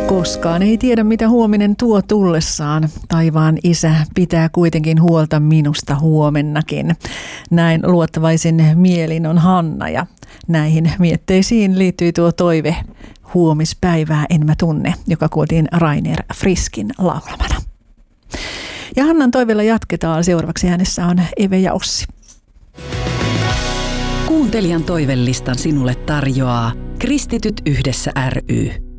Koskaan ei tiedä, mitä huominen tuo tullessaan. Taivaan isä pitää kuitenkin huolta minusta huomennakin. Näin luottavaisin mielin on Hanna, ja näihin mietteisiin liittyy tuo toive Huomispäivää en mä tunne, joka kuultiin Rainer Friskin laulamana. Ja Hannan toiveella jatketaan. Seuraavaksi äänessä on Eve ja Ossi. Kuuntelijan toivelistan sinulle tarjoaa Kristityt yhdessä ry.